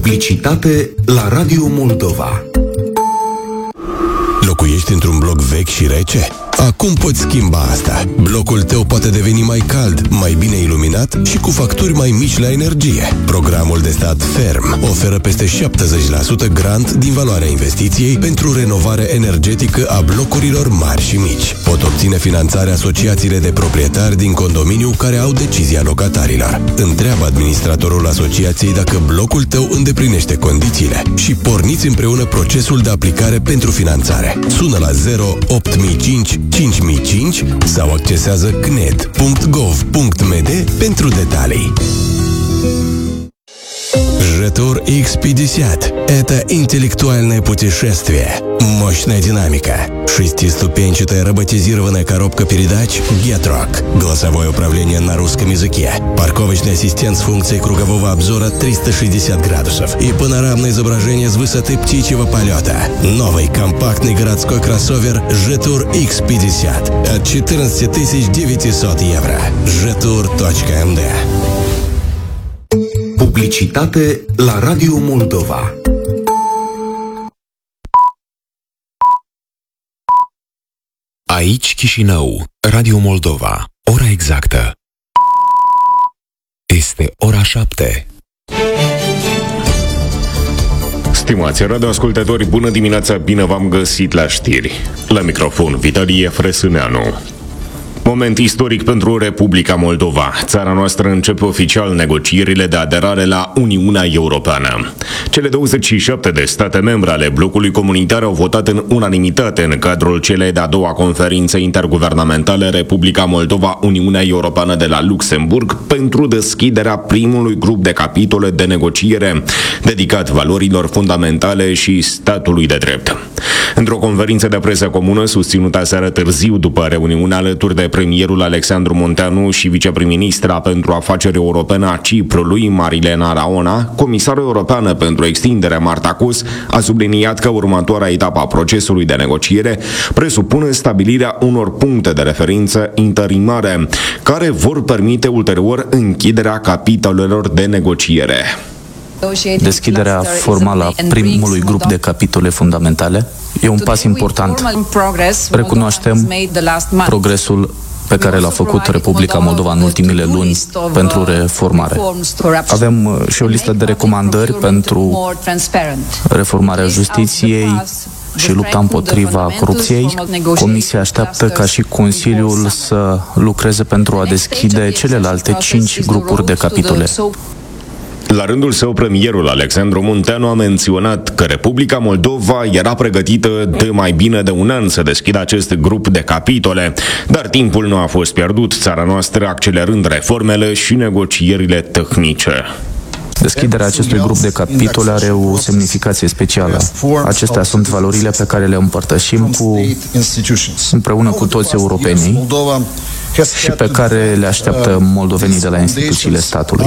Publicitate la Radio Moldova. Locuiești într-un bloc vechi și rece? Acum poți schimba asta. Blocul tău poate deveni mai cald, mai bine iluminat și cu facturi mai mici la energie. Programul de stat Ferm oferă peste 70% grant din valoarea investiției pentru renovare energetică a blocurilor mari și mici. Pot obține finanțare asociațiile de proprietari din condominiu care au decizia locatarilor. Întreabă administratorul asociației dacă blocul tău îndeplinește condițiile și porniți împreună procesul de aplicare pentru finanțare. Sună la 08005 5005 sau accesează cned.gov.md pentru detalii. Жетур X50 – это интеллектуальное путешествие, мощная динамика, шестиступенчатая роботизированная коробка передач Getrock, голосовое управление на русском языке, парковочный ассистент с функцией кругового обзора 360 градусов и панорамное изображение с высоты птичьего полета. Новый компактный городской кроссовер Жетур X50 от 14 900 евро. Jetur.md. Publicitate la Radio Moldova. Aici Chișinău, Radio Moldova. Ora exactă este ora 7. Stimați radioascultători, bună dimineața, bine v-am găsit la știri. La microfon, Vitalie Frăsâneanu. Moment istoric pentru Republica Moldova. Țara noastră începe oficial negocierile de aderare la Uniunea Europeană. Cele 27 de state membre ale blocului comunitar au votat în unanimitate în cadrul celei de-a doua conferințe interguvernamentale Republica Moldova Uniunea Europeană de la Luxemburg pentru deschiderea primului grup de capitole de negociere dedicat valorilor fundamentale și statului de drept. Într-o conferință de presă comună susținută aseară târziu după reuniunea alături de premierul Alexandru Munteanu și viceprem-ministra pentru afaceri europene a Ciprului, Marilena Raona, comisarul europeană pentru extindere Marta Kos a subliniat că următoarea etapă a procesului de negociere presupune stabilirea unor puncte de referință interimare, care vor permite ulterior închiderea capitolelor de negociere. Deschiderea formală a primului grup de capitole fundamentale e un pas important. Recunoaștem progresul pe care l-a făcut Republica Moldova în ultimile luni pentru reformare. Avem și o listă de recomandări pentru reformarea justiției și lupta împotriva corupției. Comisia așteaptă ca și Consiliul să lucreze pentru a deschide celelalte 5 grupuri de capitole. La rândul său, premierul Alexandru Munteanu a menționat că Republica Moldova era pregătită de mai bine de un an să deschidă acest grup de capitole, dar timpul nu a fost pierdut, țara noastră accelerând reformele și negocierile tehnice. Deschiderea acestui grup de capitole are o semnificație specială. Acestea sunt valorile pe care le împărtășim împreună cu toți europenii și pe care le așteaptă moldovenii de la instituțiile statului.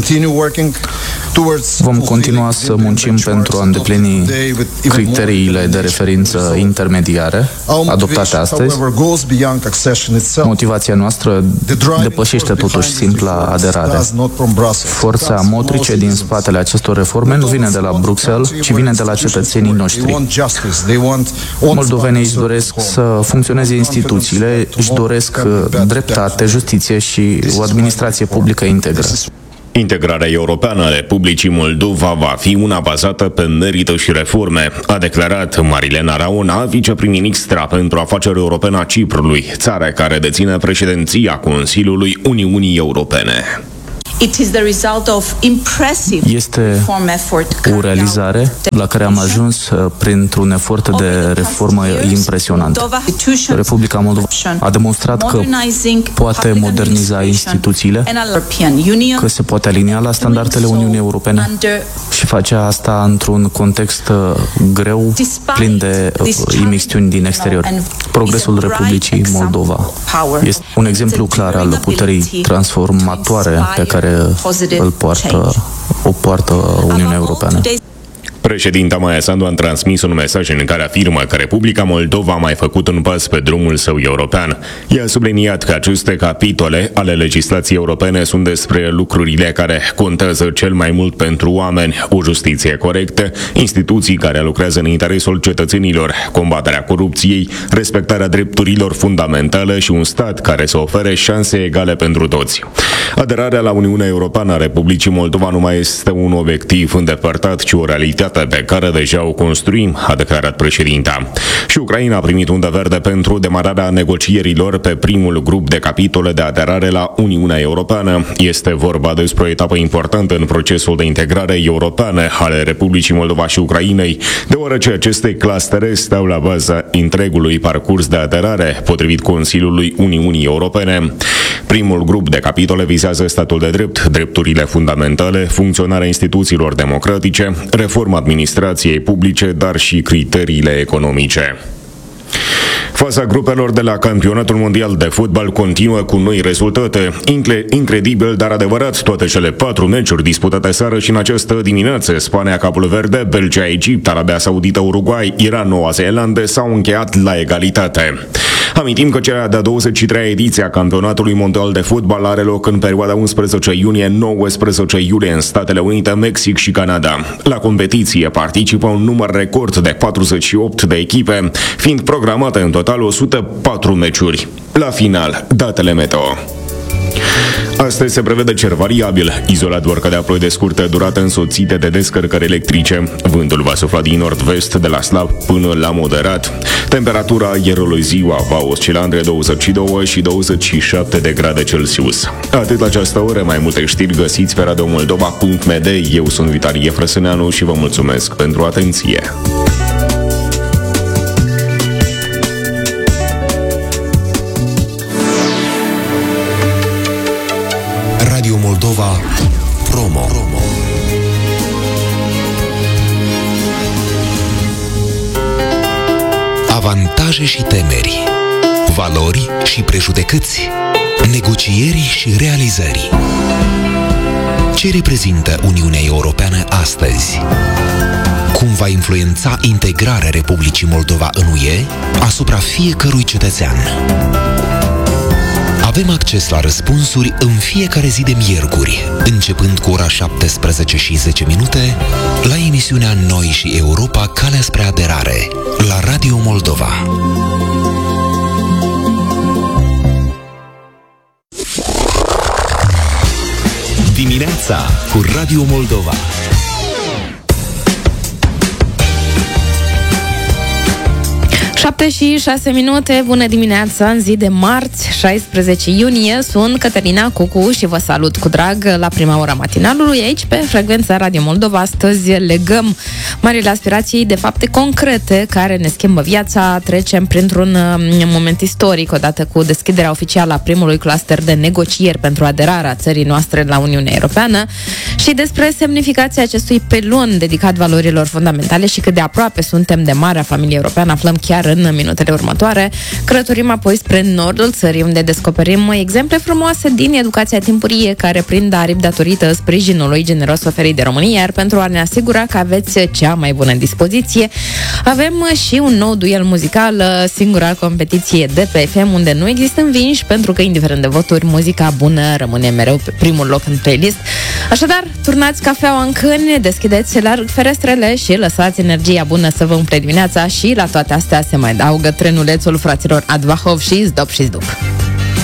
Vom continua să muncim pentru a îndeplini criteriile de referință intermediare adoptate astăzi. Motivația noastră depășește totuși simpla aderare. Forța motrice din spatele acestor reforme nu vine de la Bruxelles, ci vine de la cetățenii noștri. Moldovenii își doresc să funcționeze instituțiile, își doresc dreptate, justiție și o administrație publică integră. Integrarea europeană a Republicii Moldova va fi una bazată pe merită și reforme, a declarat Marilena Raona, viceprim-ministra pentru afaceri europene a Ciprului, țara care deține președinția Consiliului Uniunii Europene. Este o realizare la care am ajuns printr-un efort de reformă impresionant. Republica Moldova a demonstrat că poate moderniza instituțiile, că se poate alinia la standardele Uniunii Europene și face asta într-un context greu, plin de imixtiuni din exterior. Progresul Republicii Moldova este un exemplu clar al puterii transformatoare pe care o poartă Uniunea Europeană. Președinta Maia Sandu a transmis un mesaj în care afirmă că Republica Moldova a mai făcut un pas pe drumul său european. Ea a subliniat că aceste capitole ale legislației europene sunt despre lucrurile care contează cel mai mult pentru oameni, o justiție corectă, instituții care lucrează în interesul cetățenilor, combaterea corupției, respectarea drepturilor fundamentale și un stat care să ofere șanse egale pentru toți. Aderarea la Uniunea Europeană a Republicii Moldova nu mai este un obiectiv îndepărtat, ci o realitate pe care deja o construim, a declarat președinta. Și Ucraina a primit undă verde pentru demararea negocierilor pe primul grup de capitole de aderare la Uniunea Europeană. Este vorba despre o etapă importantă în procesul de integrare europeană ale Republicii Moldova și Ucrainei, deoarece aceste clustere stau la baza întregului parcurs de aderare, potrivit Consiliului Uniunii Europene. Primul grup de capitole vizează statul de drept, drepturile fundamentale, funcționarea instituțiilor democratice, reforma administrației publice, dar și criteriile economice. Faza grupelor de la Campionatul Mondial de Fotbal continuă cu noi rezultate. Incredibil, dar adevărat, toate cele 4 meciuri disputate seară și în această dimineață, Spania, Capul Verde, Belgia, Egipt, Arabia Saudită, Uruguay, Iran, Noua Zeelandă s-au încheiat la egalitate. Amintim că cea de-a 23-a ediție a Campionatului Mondial de Fotbal are loc în perioada 11 iunie-19 iulie în Statele Unite, Mexic și Canada. La competiție participă un număr record de 48 de echipe, fiind programate în total 104 meciuri. La final, datele meteo. Astăzi se prevede cer variabil, izolat vor cădea ploi de scurtă durată însoțite de descărcări electrice. Vântul va sufla din nord-vest de la slab până la moderat. Temperatura aerului ziua va oscila între 22 și 27 de grade Celsius. Atât la această oră, mai multe știri găsiți pe radiomoldova.md. Eu sunt Vitalie Frăsâneanu și vă mulțumesc pentru atenție. Radio Moldova Promo. Avantaje și temeri, valori și prejudecăți, negocieri și realizări. Ce reprezintă Uniunea Europeană astăzi? Cum va influența integrarea Republicii Moldova în UE asupra fiecărui cetățean? Avem acces la răspunsuri în fiecare zi de miercuri, începând cu ora 17:10 la emisiunea Noi și Europa, calea spre aderare, la Radio Moldova. Dimineața cu Radio Moldova. 7:06, bună dimineața, în zi de marți, 16 iunie, sunt Cătălina Cucu și vă salut cu drag la prima ora matinalului aici pe frecvența Radio Moldova. Astăzi legăm marile aspirații de fapte concrete care ne schimbă viața, trecem printr-un moment istoric odată cu deschiderea oficială a primului cluster de negocieri pentru aderarea țării noastre la Uniunea Europeană și despre semnificația acestui pelon dedicat valorilor fundamentale și cât de aproape suntem de marea familie europeană aflăm chiar în minutele următoare. Călătorim apoi spre nordul țării, unde descoperim exemple frumoase din educația timpurie care prind aripi datorită sprijinului generos oferit de România, iar pentru a ne asigura că aveți cea mai bună dispoziție, avem și un nou duel muzical, singura competiție de pe FM, unde nu există învinși, pentru că, indiferent de voturi, muzica bună rămâne mereu pe primul loc în playlist. Așadar, turnați cafeaua în câini, deschideți larg ferestrele și lăsați energia bună să vă umple dimineața și la toate astea se mai adaugă trenulețul fraților Advahov și Zdop și Zdup.